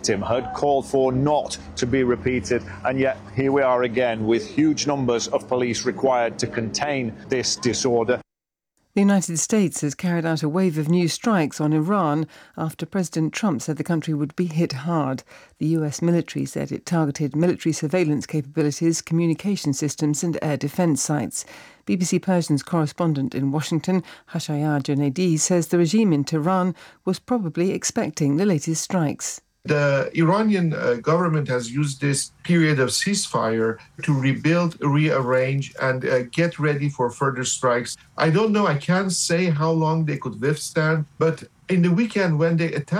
victim had called for not to be repeated. And yet here we are again with huge numbers of police required to contain this disorder. The United States has carried out a wave of new strikes on Iran after President Trump said the country would be hit hard. The US military said it targeted military surveillance capabilities, communication systems and air defence sites. BBC Persian's correspondent in Washington, Hashayar Junaidi, says the regime in Tehran was probably expecting the latest strikes. The Iranian government has used this period of ceasefire to rebuild, rearrange, and get ready for further strikes. I don't know, I can't say how long they could withstand, but in the weekend when they attacked